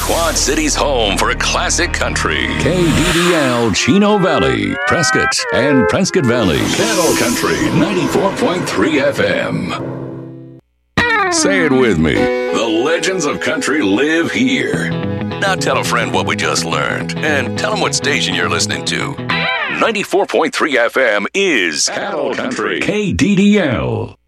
Quad City's home for classic country. KDDL Chino Valley, Prescott, and Prescott Valley. Cattle Country 94.3 FM. Say it with me. The legends of country live here. Now tell a friend what we just learned, and tell them what station you're listening to. 94.3 FM is Cattle Country. KDDL.